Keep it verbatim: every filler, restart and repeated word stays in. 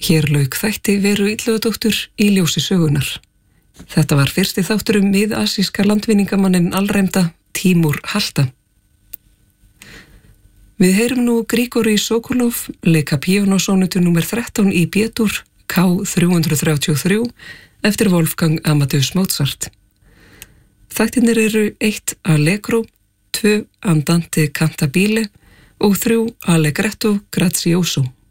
Hér lauk þætti Veru Illugadóttur í ljósi sögunar. Þetta var fyrsti þáttur um mið-asíska landvinningamannin alræmda Tímúr Halta. Við heyrum nú Grigori Sokolov leika píanósónutu númer þrettán í B-dúr K þrjú þrjátíu og þrjú eftir Wolfgang Amadeus Mozart. Þættirnir eru eitt Allegro, tvö Andante cantabile og þrjú Allegretto grazioso.